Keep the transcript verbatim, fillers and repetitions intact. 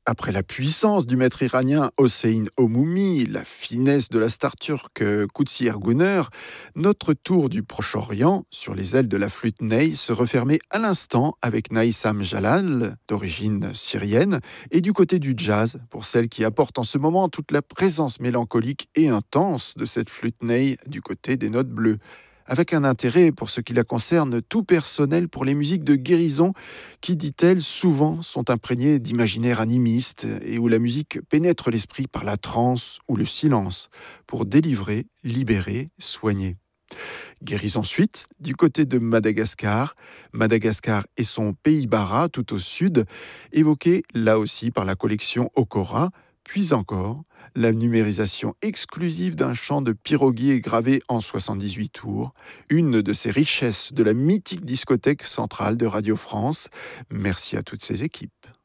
Après la puissance du maître iranien Hossein Omoumi, la finesse de la star turque Kutsi Erguner, notre tour du Proche-Orient, sur les ailes de la flûte ney, se refermait à l'instant avec Naïsam Jalal, d'origine syrienne, et du côté du jazz, pour celle qui apporte en ce moment toute la présence mélancolique et intense de cette flûte ney du côté des notes bleues, avec un intérêt pour ce qui la concerne tout personnel pour les musiques de guérison qui, dit-elle, souvent sont imprégnées d'imaginaire animiste et où la musique pénètre l'esprit par la transe ou le silence pour délivrer, libérer, soigner. Guérison ensuite du côté de Madagascar, Madagascar et son pays Bara tout au sud, évoqué là aussi par la collection Okora, puis encore la numérisation exclusive d'un chant de piroguier gravé en soixante-dix-huit tours, une de ces richesses de la mythique discothèque centrale de Radio France. Merci à toutes ces équipes.